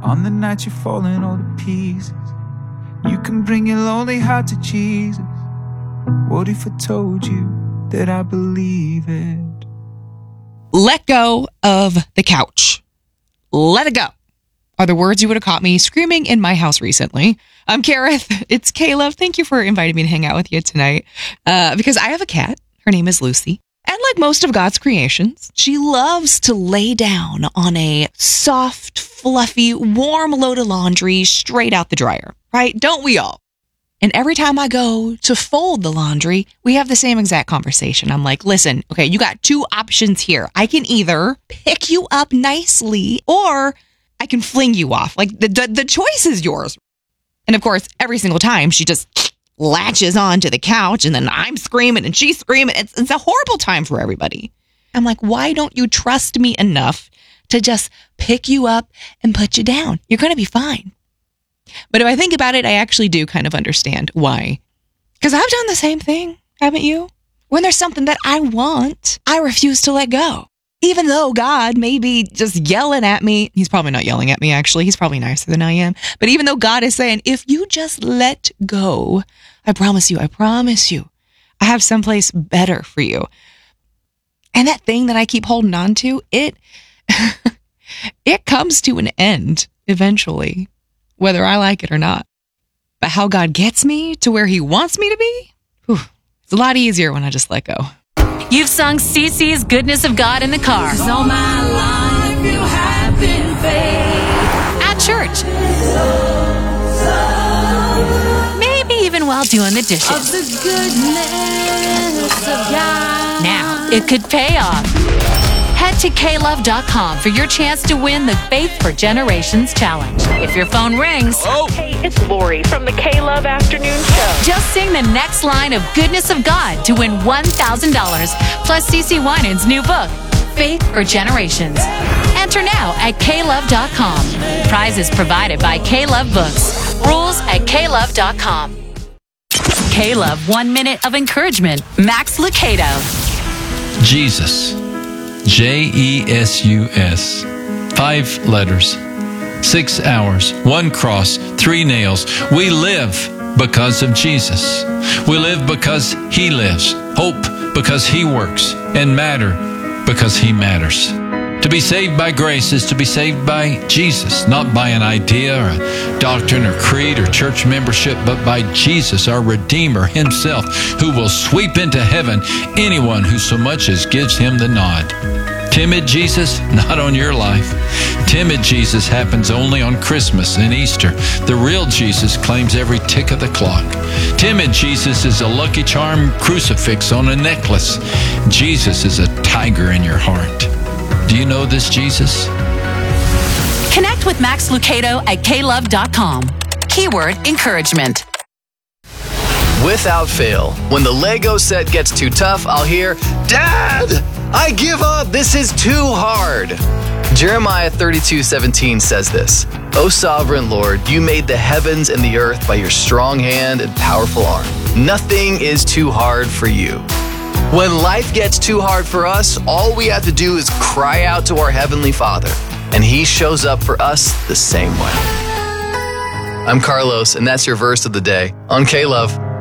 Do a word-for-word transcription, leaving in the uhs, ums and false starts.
On the night you're falling all to pieces, you can bring your lonely heart to Jesus. What if I told you that I believe it? Let go of the couch. Let it go are the words you would have caught me screaming in my house recently. I'm Kareth. It's Caleb. Thank you for inviting me to hang out with you tonight. Uh, because I have a cat. Her name is Lucy. And like most of God's creations, she loves to lay down on a soft, fluffy, warm load of laundry straight out the dryer, right? Don't we all? And every time I go to fold the laundry, we have the same exact conversation. I'm like, listen, okay, you got two options here. I can either pick you up nicely or I can fling you off. Like the, the, the choice is yours. And of course, every single time she just latches onto the couch and then I'm screaming and she's screaming. It's, it's a horrible time for everybody. I'm like, why don't you trust me enough to just pick you up and put you down? You're going to be fine. But if I think about it, I actually do kind of understand why. Because I've done the same thing, haven't you? When there's something that I want, I refuse to let go. Even though God may be just yelling at me. He's probably not yelling at me, actually. He's probably nicer than I am. But even though God is saying, if you just let go, I promise you, I promise you, I have someplace better for you. And that thing that I keep holding on to, it, it comes to an end eventually, whether I like it or not. But how God gets me to where he wants me to be, whew, it's a lot easier when I just let go. You've sung Cece's Goodness of God in the car. 'Cause all my life you have been faithful. At church. Maybe even while doing the dishes. Of the goodness of God. Now, it could pay off. Head to K love dot com for your chance to win the Faith for Generations Challenge. If your phone rings, oh. Hey, it's Lori from the K-Love Afternoon Show. Just sing the next line of Goodness of God to win one thousand dollars plus Cece Winans' new book, Faith for Generations. Enter now at K love dot com. Prizes provided by K-Love Books. Rules at K love dot com. K-Love One Minute of Encouragement. Max Lucado. Jesus. J E S U S. Five letters. Six hours. One cross. Three nails. We live because of Jesus. We live because he lives. Hope because he works. And matter because he matters. To be saved by grace is to be saved by Jesus, not by an idea or a doctrine or creed or church membership, but by Jesus, our Redeemer himself, who will sweep into heaven anyone who so much as gives him the nod. Timid Jesus, not on your life. Timid Jesus happens only on Christmas and Easter. The real Jesus claims every tick of the clock. Timid Jesus is a Lucky Charm crucifix on a necklace. Jesus is a tiger in your heart. Do you know this Jesus? Connect with Max Lucado at K love dot com. Keyword encouragement. Without fail, when the Lego set gets too tough, I'll hear, "Dad, I give up. This is too hard." Jeremiah thirty-two seventeen says this, "O sovereign Lord, you made the heavens and the earth by your strong hand and powerful arm. Nothing is too hard for you." When life gets too hard for us, all we have to do is cry out to our Heavenly Father, and he shows up for us the same way. I'm Carlos, and that's your verse of the day on K-Love.